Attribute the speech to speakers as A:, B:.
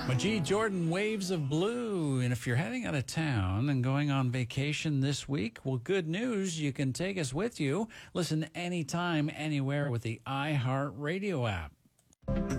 A: Majid Jordan, Waves of Blue. And if you're heading out of town and going on vacation this week, well, good news. You can take us with you. Listen anytime, anywhere with the iHeartRadio app.